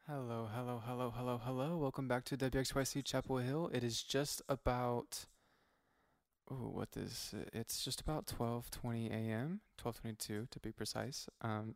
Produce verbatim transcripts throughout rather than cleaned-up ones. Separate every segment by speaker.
Speaker 1: Hello, hello, hello, hello, hello. Welcome back to W X Y C Chapel Hill. It is just about oh, what is it? It's just about twelve twenty a m twelve twenty-two to be precise. Um,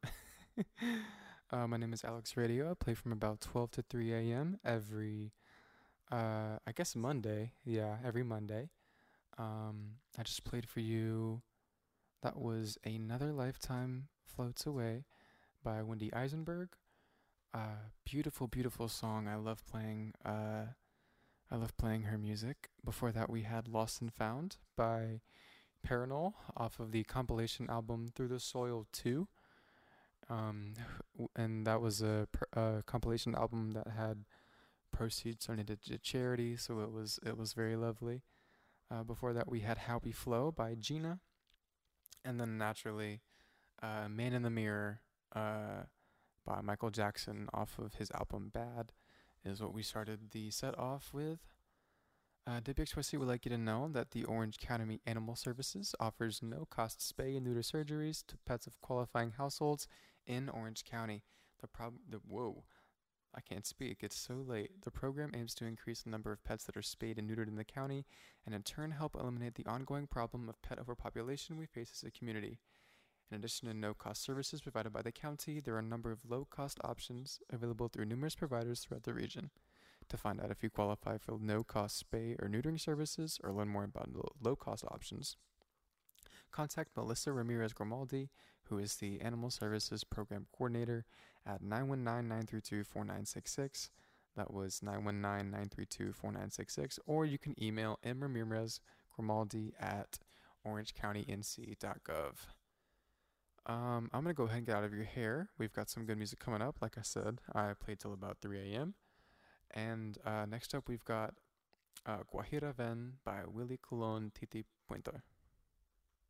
Speaker 1: uh, my name is Alex Radio. I play from about twelve to three a m every, uh, I guess Monday. Yeah, every Monday. Um, I just played for you. That was Another Lifetime Floats Away by Wendy Eisenberg. Uh, beautiful, beautiful song. I love playing. Uh, I love playing her music. Before that, we had Lost and Found by Paranol off of the compilation album Through the Soil two. Um, and that was a, a compilation album that had proceeds donated to charity, so it was it was very lovely. Uh, before that, we had How We Flow by Gina, and then naturally, uh, Man in the Mirror uh, by Michael Jackson off of his album Bad is what we started the set off with. Uh, W X Y C would like you to know that the Orange County Animal Services offers no-cost spay and neuter surgeries to pets of qualifying households in Orange County. The prob the whoa, I can't speak. It's so late. The program aims to increase the number of pets that are spayed and neutered in the county, and in turn help eliminate the ongoing problem of pet overpopulation we face as a community. In addition to no-cost services provided by the county, there are a number of low-cost options available through numerous providers throughout the region. To find out if you qualify for no-cost spay or neutering services or learn more about low-cost options, contact Melissa Ramirez Grimaldi, who is the Animal Services Program Coordinator, at nine one nine, nine three two, four nine six six. That was nine one nine, nine three two, four nine six six. Or you can email m ramirez grimaldi at orange county n c dot gov. Um, I'm going to go ahead and get out of your hair. We've got some good music coming up. Like I said, I played till about three a m And uh, next up, we've got uh, Guajira Ven by Willie Colon Titi Puente.